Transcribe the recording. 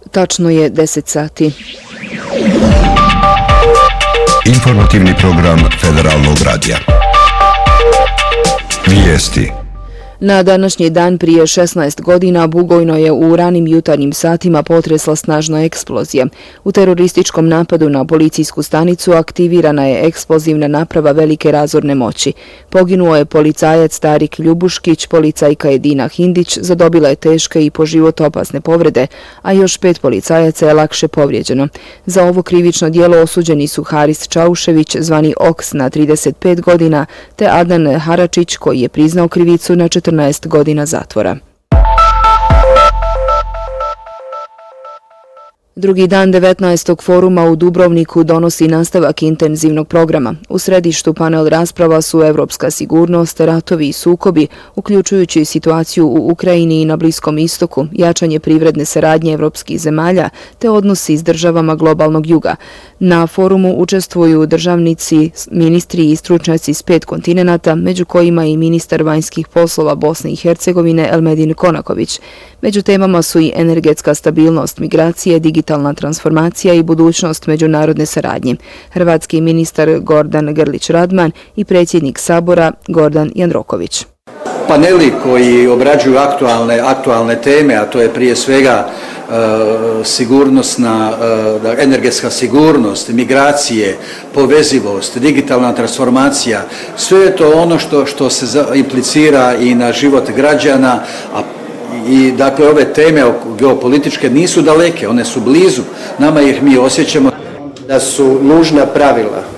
tačno je 10 sati. Informativni program Federalnog radija. Vijesti. Na današnji dan prije 16 godina Bugojno je u ranim jutarnjim satima potresla snažna eksplozija. U terorističkom napadu na policijsku stanicu aktivirana je eksplozivna naprava velike razorne moći. Poginuo je policajac Tarik Ljubuškić, policajka Edina Hindić zadobila je teške i po život opasne povrede, a još 5 policajaca je lakše povrijeđeno. Za ovo krivično djelo osuđeni su Haris Čaušević, zvani Oks, na 35 godina, te Adnan Haračić, koji je priznao krivicu na 14 godina zatvora. Drugi dan 19. foruma u Dubrovniku donosi nastavak intenzivnog programa. U središtu panel rasprava su evropska sigurnost, ratovi i sukobi, uključujući situaciju u Ukrajini i na Bliskom istoku, jačanje privredne saradnje evropskih zemalja te odnosi s državama globalnog juga. Na forumu učestvuju državnici, ministri i stručnjaci s 5 kontinenata, među kojima i ministar vanjskih poslova Bosne i Hercegovine Elmedin Konaković. Među temama su i energetska stabilnost, migracije, digitalna transformacija i budućnost međunarodne saradnje. Hrvatski ministar Gordan Grlić Radman i predsjednik Sabora Gordan Jandroković. Paneli koji obrađuju aktualne teme, a to je prije svega energetska sigurnost, migracije, povezivost, digitalna transformacija, sve je to ono što se implicira i na život građana, i dakle ove teme geopolitičke nisu daleke, one su blizu, nama ih mi osjećamo. Da su nužna pravila